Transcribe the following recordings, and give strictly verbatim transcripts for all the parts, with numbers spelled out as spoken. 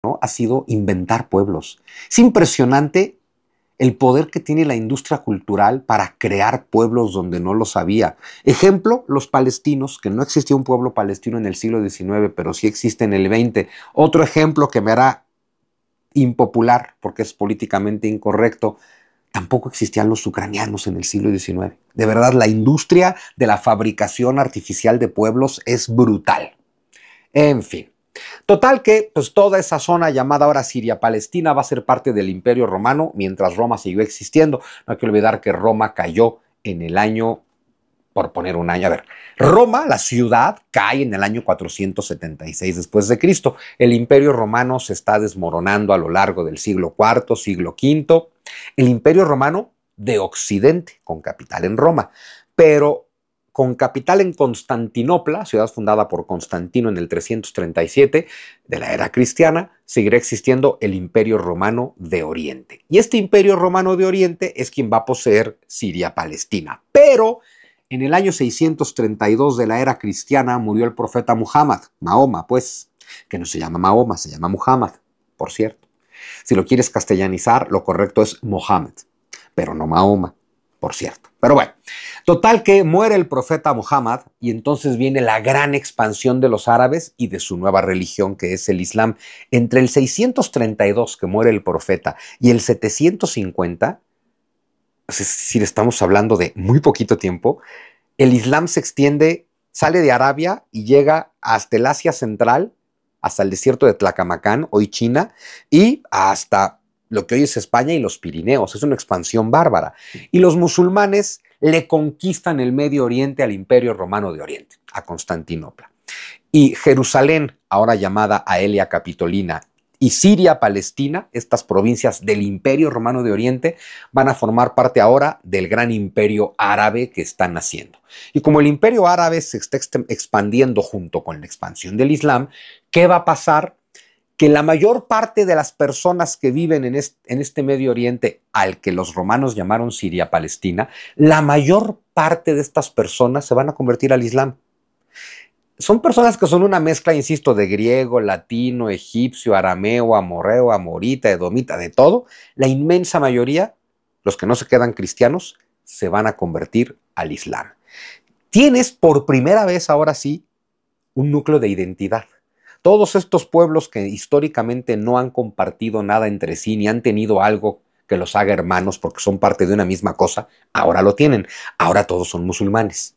¿no? Ha sido inventar pueblos. Es impresionante el poder que tiene la industria cultural para crear pueblos donde no los había. Ejemplo, los palestinos, que no existía un pueblo palestino en el siglo diecinueve, pero sí existe en el veinte. Otro ejemplo que me hará impopular, porque es políticamente incorrecto, tampoco existían los ucranianos en el siglo diecinueve. De verdad, la industria de la fabricación artificial de pueblos es brutal. En fin. Total que pues toda esa zona llamada ahora Siria-Palestina va a ser parte del Imperio Romano mientras Roma siguió existiendo. No hay que olvidar que Roma cayó en el año, por poner un año, a ver, Roma, la ciudad, cae en el año cuatrocientos setenta y seis después de Cristo. El Imperio Romano se está desmoronando a lo largo del siglo cuarto, siglo quinto. El Imperio Romano de Occidente, con capital en Roma, pero con capital en Constantinopla, ciudad fundada por Constantino en el trescientos treinta y siete de la era cristiana, seguirá existiendo el Imperio Romano de Oriente. Y este Imperio Romano de Oriente es quien va a poseer Siria-Palestina. Pero en el año seiscientos treinta y dos de la era cristiana murió el profeta Muhammad, Mahoma, pues, que no se llama Mahoma, se llama Muhammad, por cierto. Si lo quieres castellanizar, lo correcto es Mohammed, pero no Mahoma, por cierto. Pero bueno, total que muere el profeta Muhammad y entonces viene la gran expansión de los árabes y de su nueva religión que es el Islam. Entre el seiscientos treinta y dos que muere el profeta y el setecientos cincuenta, es decir, estamos hablando de muy poquito tiempo, el Islam se extiende, sale de Arabia y llega hasta el Asia Central, hasta el desierto de Tlacamacán, hoy China, y hasta lo que hoy es España y los Pirineos. Es una expansión bárbara. Y los musulmanes le conquistan el Medio Oriente al Imperio Romano de Oriente, a Constantinopla. Y Jerusalén, ahora llamada Aelia Capitolina, y Siria, Palestina, estas provincias del Imperio Romano de Oriente, van a formar parte ahora del gran imperio árabe que están naciendo. Y como el imperio árabe se está expandiendo junto con la expansión del Islam, ¿qué va a pasar? Que la mayor parte de las personas que viven en este, en este Medio Oriente, al que los romanos llamaron Siria-Palestina, la mayor parte de estas personas se van a convertir al Islam. Son personas que son una mezcla, insisto, de griego, latino, egipcio, arameo, amorreo, amorita, edomita, de todo. La inmensa mayoría, los que no se quedan cristianos, se van a convertir al Islam. Tienes por primera vez, ahora sí, un núcleo de identidad. Todos estos pueblos que históricamente no han compartido nada entre sí, ni han tenido algo que los haga hermanos porque son parte de una misma cosa, ahora lo tienen. Ahora todos son musulmanes.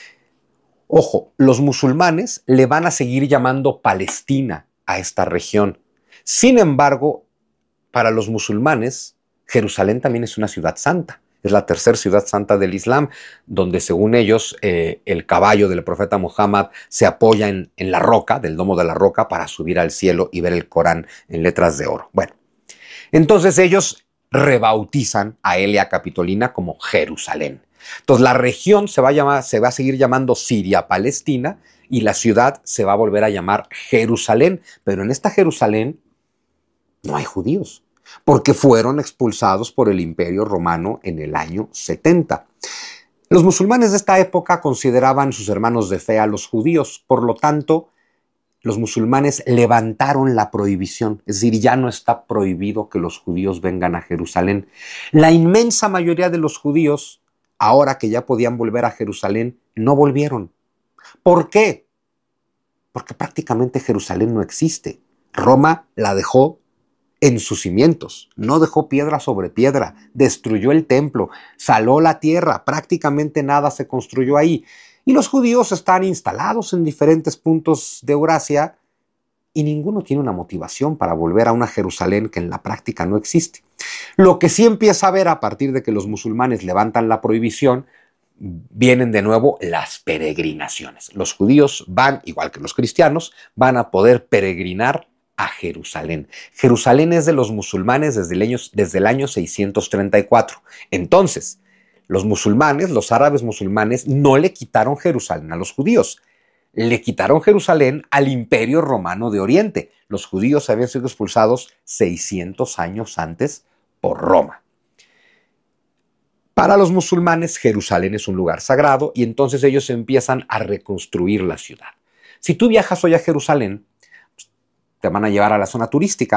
Ojo, los musulmanes le van a seguir llamando Palestina a esta región. Sin embargo, para los musulmanes, Jerusalén también es una ciudad santa. Es la tercera ciudad santa del Islam, donde según ellos eh, el caballo del profeta Muhammad se apoya en, en la roca, del domo de la roca, para subir al cielo y ver el Corán en letras de oro. Bueno, entonces ellos rebautizan a Aelia Capitolina como Jerusalén. Entonces la región se va a llamar, se va a seguir llamando Siria-Palestina y la ciudad se va a volver a llamar Jerusalén, pero en esta Jerusalén no hay judíos, porque fueron expulsados por el Imperio Romano en el año setenta. Los musulmanes de esta época consideraban sus hermanos de fe a los judíos, por lo tanto, los musulmanes levantaron la prohibición, es decir, ya no está prohibido que los judíos vengan a Jerusalén. La inmensa mayoría de los judíos, ahora que ya podían volver a Jerusalén, no volvieron. ¿Por qué? Porque prácticamente Jerusalén no existe. Roma la dejó en sus cimientos, no dejó piedra sobre piedra, destruyó el templo, saló la tierra, prácticamente nada se construyó ahí. Y los judíos están instalados en diferentes puntos de Eurasia y ninguno tiene una motivación para volver a una Jerusalén que en la práctica no existe. Lo que sí empieza a ver a partir de que los musulmanes levantan la prohibición, vienen de nuevo las peregrinaciones. Los judíos van, igual que los cristianos, van a poder peregrinar a Jerusalén. Jerusalén es de los musulmanes desde el año, desde el año seiscientos treinta y cuatro. Entonces, los musulmanes, los árabes musulmanes, no le quitaron Jerusalén a los judíos. Le quitaron Jerusalén al Imperio Romano de Oriente. Los judíos habían sido expulsados seiscientos años antes por Roma. Para los musulmanes, Jerusalén es un lugar sagrado y entonces ellos empiezan a reconstruir la ciudad. Si tú viajas hoy a Jerusalén, te van a llevar a la zona turística.